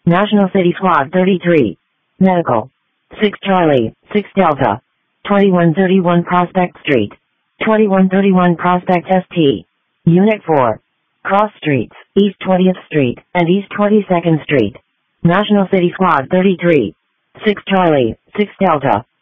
National City Squad 33. Medical. 6 Charlie, 6 Delta. 2131 Prospect Street. 2131 Prospect ST. Unit 4. Cross Streets, East 20th Street, and East 22nd Street. National City Squad 33. 6 Charlie, 6 Delta.